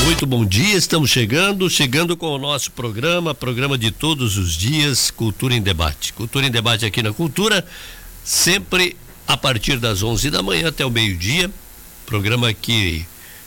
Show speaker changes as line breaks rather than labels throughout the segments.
Muito bom dia, estamos chegando com o nosso programa de todos os dias, Cultura em Debate. Cultura em Debate aqui na Cultura, sempre a partir das 11 da manhã até o meio-dia, programa que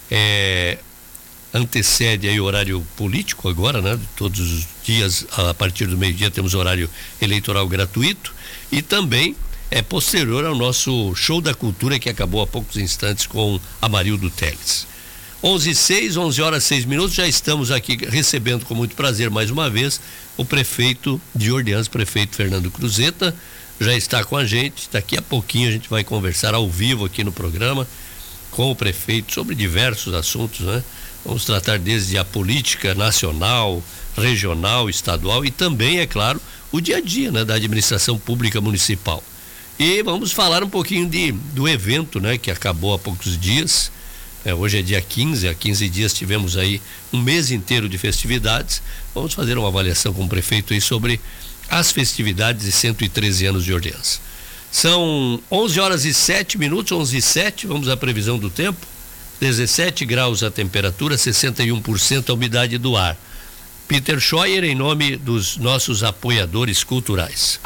antecede aí o horário político agora, né? Todos os dias, a partir do meio-dia, temos horário eleitoral gratuito e também é posterior ao nosso show da cultura que acabou há poucos instantes com Amarildo Teles. 11 horas 6 minutos, já estamos aqui recebendo com muito prazer mais uma vez o prefeito de Orleans, prefeito Fernando Cruzeta, já está com a gente. Daqui a pouquinho a gente vai conversar ao vivo aqui no programa com o prefeito sobre diversos assuntos, né? Vamos tratar desde a política nacional, regional, estadual e também, é claro, o dia a dia, né, da administração pública municipal. E vamos falar um pouquinho do evento, né, que acabou há poucos dias. Hoje é dia 15, há 15 dias tivemos aí um mês inteiro de festividades. Vamos fazer uma avaliação com o prefeito aí sobre as festividades de 113 anos de Orleans. São 11 horas e 7 minutos, 11 e 7, vamos à previsão do tempo. 17 graus a temperatura, 61% a umidade do ar. Peter Scheuer, em nome dos nossos apoiadores culturais.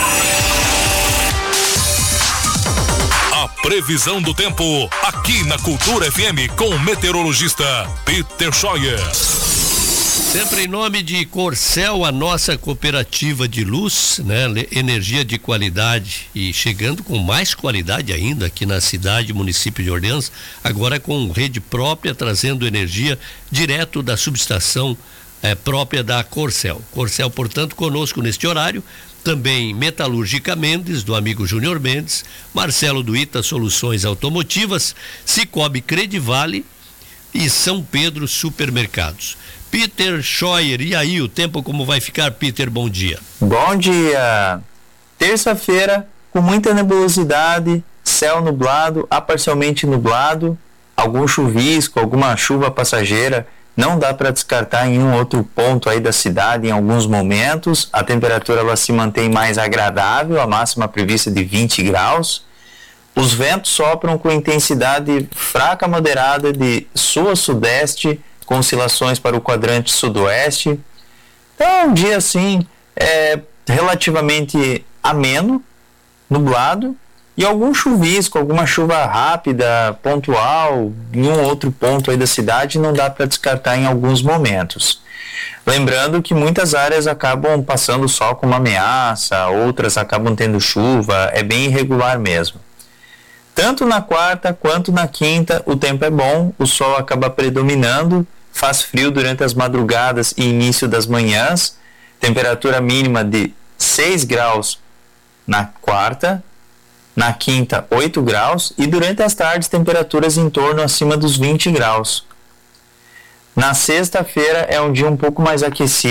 Previsão do tempo aqui na Cultura FM com o meteorologista Peter Scheuer.
Sempre em nome de Corcel, a nossa cooperativa de luz, né? Energia de qualidade e chegando com mais qualidade ainda aqui na cidade, município de Orleans, agora com rede própria, trazendo energia direto da subestação própria da Corcel. Corcel, portanto, conosco neste horário. Também Metalúrgica Mendes, do amigo Júnior Mendes, Marcelo do Ita Soluções Automotivas, Cicobi Credivale e São Pedro Supermercados. Peter Scheuer, e aí o tempo como vai ficar, Peter? Bom dia.
Bom dia. Terça-feira, com muita nebulosidade, céu nublado, a parcialmente nublado, algum chuvisco, alguma chuva passageira. Não dá para descartar em um outro ponto aí da cidade em alguns momentos. A temperatura ela se mantém mais agradável, a máxima prevista de 20 graus. Os ventos sopram com intensidade fraca a moderada de sul a sudeste, com oscilações para o quadrante sudoeste. Então, um dia assim, relativamente ameno, nublado, e algum chuvisco, alguma chuva rápida, pontual, em um outro ponto aí da cidade, não dá para descartar em alguns momentos. Lembrando que muitas áreas acabam passando só com uma ameaça, outras acabam tendo chuva, é bem irregular mesmo. Tanto na quarta quanto na quinta o tempo é bom, o sol acaba predominando, faz frio durante as madrugadas e início das manhãs, temperatura mínima de 6 graus na quarta, na quinta 8 graus e durante as tardes temperaturas em torno acima dos 20 graus. Na sexta-feira é um dia um pouco mais aquecido.